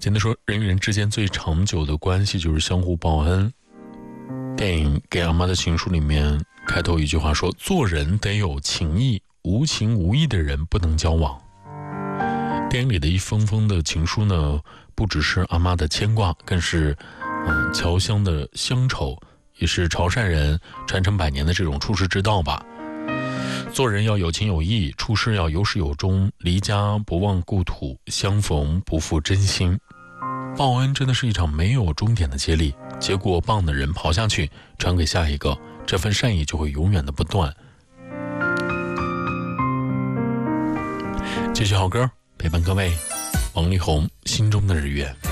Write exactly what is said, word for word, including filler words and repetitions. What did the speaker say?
简单说，人与人之间最长久的关系就是相互报恩。电影《给阿妈的情书》里面开头一句话说，做人得有情义，无情无义的人不能交往。电影里的一封封的情书呢，不只是阿妈的牵挂，更是嗯侨乡的乡愁，也是潮汕人传承百年的这种处世之道吧。做人要有情有义，处事要有始有终，离家不忘故土，相逢不负真心。报恩真的是一场没有终点的接力，结果棒的人跑下去，传给下一个，这份善意就会永远的不断。继续好歌陪伴各位，王力宏心中的日月。